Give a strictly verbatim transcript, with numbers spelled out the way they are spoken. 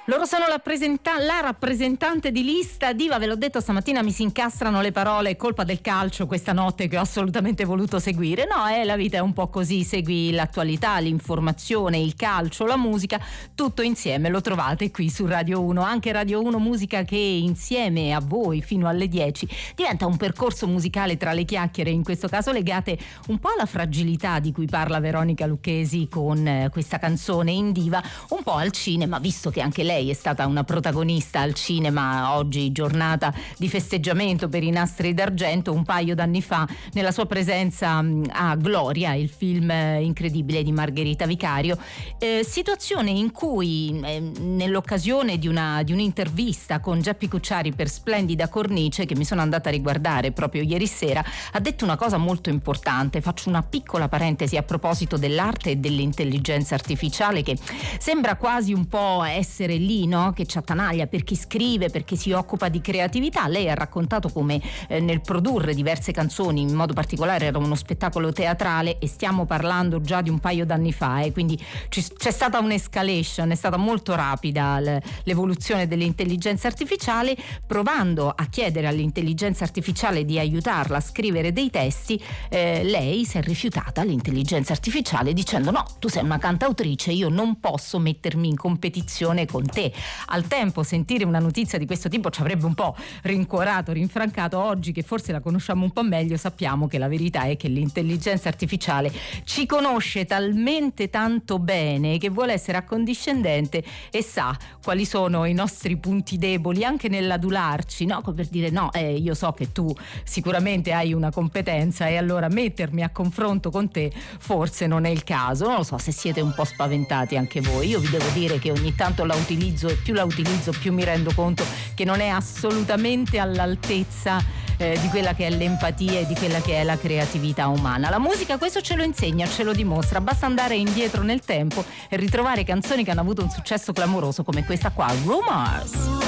Loro sono la, presenta- la rappresentante di Lista Diva, ve l'ho detto stamattina, mi si incastrano le parole, è colpa del calcio questa notte che ho assolutamente voluto seguire. No, eh, la vita è un po' così, segui l'attualità, l'informazione, il calcio, la musica, tutto insieme lo trovate qui su Radio uno, anche Radio uno Musica, che insieme a voi fino alle dieci diventa un percorso musicale tra le chiacchiere, in questo caso legate un po' alla fragilità di cui parla Veronica Lucchesi con eh, questa canzone in Diva, un po' al cinema, visto che anche lei Lei è stata una protagonista al cinema, oggi giornata di festeggiamento per i Nastri d'Argento, un paio d'anni fa nella sua presenza a Gloria, il film incredibile di Margherita Vicario, eh, situazione in cui eh, nell'occasione di, una, di un'intervista con Geppi Cucciari per Splendida Cornice, che mi sono andata a riguardare proprio ieri sera, ha detto una cosa molto importante. Faccio una piccola parentesi a proposito dell'arte e dell'intelligenza artificiale, che sembra quasi un po' essere lì, no? Che ci attanaglia per chi scrive, per chi si occupa di creatività. Lei ha raccontato come eh, nel produrre diverse canzoni, in modo particolare era uno spettacolo teatrale, e stiamo parlando già di un paio d'anni fa, eh, quindi c- c'è stata un'escalation, è stata molto rapida l- l'evoluzione dell'intelligenza artificiale. Provando a chiedere all'intelligenza artificiale di aiutarla a scrivere dei testi, eh, lei si è rifiutata all'intelligenza artificiale dicendo: no, tu sei una cantautrice, io non posso mettermi in competizione con te. Al tempo sentire una notizia di questo tipo ci avrebbe un po' rincuorato, rinfrancato. Oggi che forse la conosciamo un po' meglio, sappiamo che la verità è che l'intelligenza artificiale ci conosce talmente tanto bene che vuole essere accondiscendente e sa quali sono i nostri punti deboli anche nell'adularci, no? Per dire: no, eh, io so che tu sicuramente hai una competenza e allora mettermi a confronto con te forse non è il caso. Non lo so se siete un po' spaventati anche voi. Io vi devo dire che ogni tanto la utilizzo e più la utilizzo più mi rendo conto che non è assolutamente all'altezza eh, di quella che è l'empatia e di quella che è la creatività umana. La musica questo ce lo insegna, ce lo dimostra. Basta andare indietro nel tempo e ritrovare canzoni che hanno avuto un successo clamoroso come questa qua, Rumors.